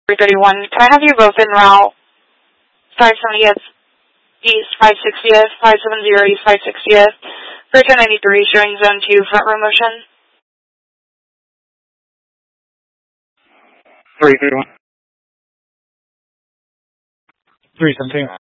331. Can I have you both in route 570th East 560th, 570 East 560th, for 1093 showing zone 2 front row motion? 331. 317.